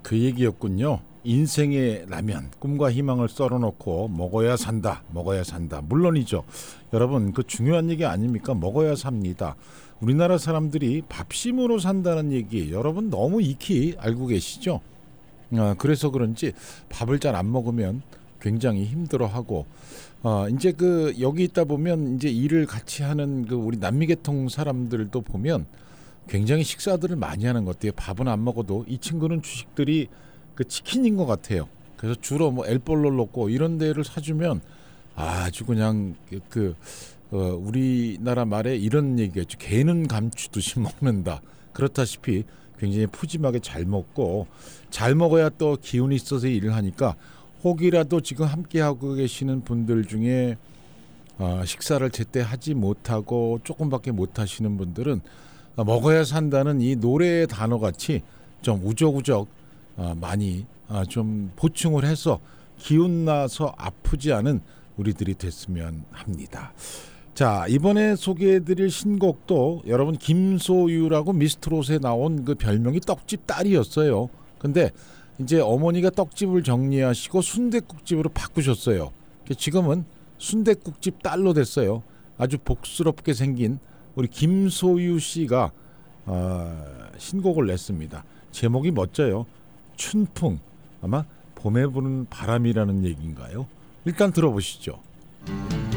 그 얘기였군요. 인생의 라면, 꿈과 희망을 썰어놓고 먹어야 산다, 먹어야 산다. 물론이죠. 여러분, 그 중요한 얘기 아닙니까? 먹어야 삽니다. 우리나라 사람들이 밥심으로 산다는 얘기 여러분 너무 익히 알고 계시죠? 그래서 그런지 밥을 잘 안 먹으면 굉장히 힘들어하고 이제 그 여기 있다 보면 이제 일을 같이 하는 그 우리 남미계통 사람들도 보면 굉장히 식사들을 많이 하는 것 같아요. 밥은 안 먹어도 이 친구는 주식들이 그 치킨인 것 같아요. 그래서 주로 뭐 엘볼로 넣고 이런 데를 사주면 아주 그냥 우리나라 말에 이런 얘기가 있죠. 개는 감추듯이 먹는다. 그렇다시피 굉장히 푸짐하게 잘 먹고 잘 먹어야 또 기운이 있어서 일을 하니까 혹이라도 지금 함께하고 계시는 분들 중에 식사를 제때 하지 못하고 조금밖에 못 하시는 분들은 먹어야 산다는 이 노래의 단어같이 좀 우적우적 많이 좀 보충을 해서 기운나서 아프지 않은 우리들이 됐으면 합니다. 자, 이번에 소개해드릴 신곡도 여러분 김소유라고 미스트롯에 나온 그 별명이 떡집 딸이었어요. 근데 이제 어머니가 떡집을 정리하시고 순댓국집으로 바꾸셨어요. 지금은 순댓국집 딸로 됐어요. 아주 복스럽게 생긴 우리 김소유 씨가 신곡을 냈습니다. 제목이 멋져요. 춘풍. 아마 봄에 부는 바람이라는 얘기인가요? 일단 들어보시죠.